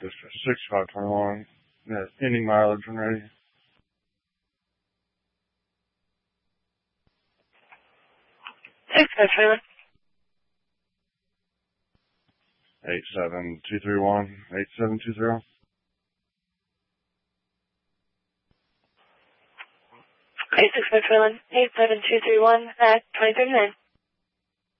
District 6521. Yeah, any mileage when ready. 6521. 87231, 8720. 86521, 87231 at 2039.